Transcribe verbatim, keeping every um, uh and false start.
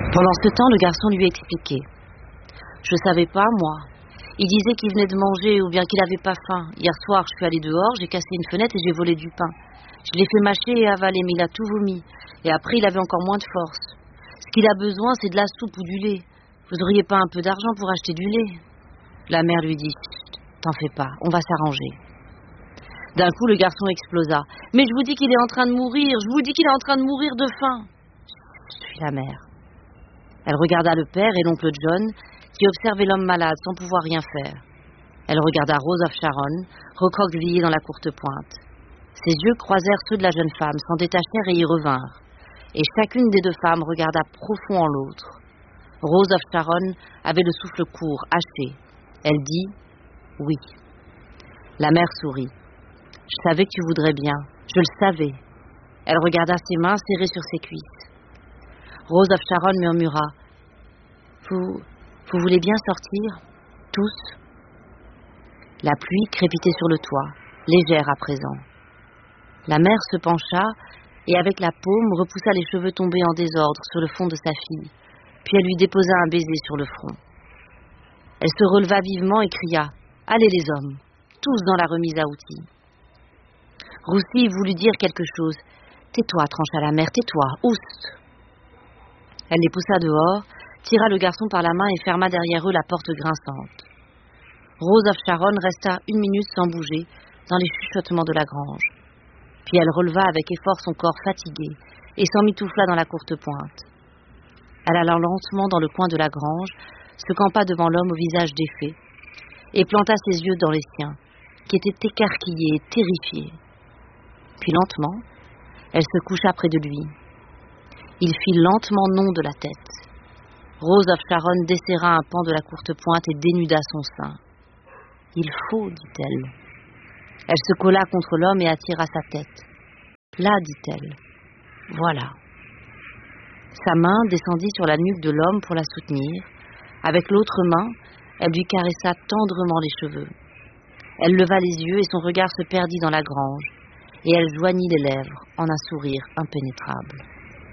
Pendant ce temps, le garçon lui expliquait. Je savais pas, moi. Il disait qu'il venait de manger ou bien qu'il avait pas faim. Hier soir, je suis allée dehors, j'ai cassé une fenêtre et j'ai volé du pain. Je l'ai fait mâcher et avaler, mais il a tout vomi. Et après, il avait encore moins de force. Ce qu'il a besoin, c'est de la soupe ou du lait. Vous auriez pas un peu d'argent pour acheter du lait? La mère lui dit, t'en fais pas, on va s'arranger. D'un coup, le garçon explosa. Mais je vous dis qu'il est en train de mourir, je vous dis qu'il est en train de mourir de faim. Je suis la mère. Elle regarda le père et l'oncle John, qui observaient l'homme malade sans pouvoir rien faire. Elle regarda Rose of Sharon, recroquevillée dans la courte pointe. Ses yeux croisèrent ceux de la jeune femme, s'en détachèrent et y revinrent. Et chacune des deux femmes regarda profond en l'autre. Rose of Sharon avait le souffle court, haché. Elle dit « Oui ». La mère sourit. « Je savais que tu voudrais bien. Je le savais. » Elle regarda ses mains serrées sur ses cuisses. Rose of Sharon murmura « Vous, vous voulez bien sortir, tous ?» La pluie crépitait sur le toit, légère à présent. La mère se pencha et avec la paume repoussa les cheveux tombés en désordre sur le front de sa fille, puis elle lui déposa un baiser sur le front. Elle se releva vivement et cria « Allez les hommes, tous dans la remise à outils !» Roussi voulut dire quelque chose. « Tais-toi, trancha la mère, tais-toi, oust !» Elle les poussa dehors, tira le garçon par la main et ferma derrière eux la porte grinçante. Rose of Sharon resta une minute sans bouger, dans les chuchotements de la grange. Puis elle releva avec effort son corps fatigué et s'emmitoufla dans la courte pointe. Elle alla lentement dans le coin de la grange, se campa devant l'homme au visage défait, et planta ses yeux dans les siens, qui étaient écarquillés et terrifiés. Puis lentement, elle se coucha près de lui. Il fit lentement non de la tête. Rose of Sharon desserra un pan de la courte pointe et dénuda son sein. « Il faut, dit-elle. » Elle se colla contre l'homme et attira sa tête. « Là, dit-elle. Voilà. » Sa main descendit sur la nuque de l'homme pour la soutenir. Avec l'autre main, elle lui caressa tendrement les cheveux. Elle leva les yeux et son regard se perdit dans la grange, et elle joignit les lèvres en un sourire impénétrable.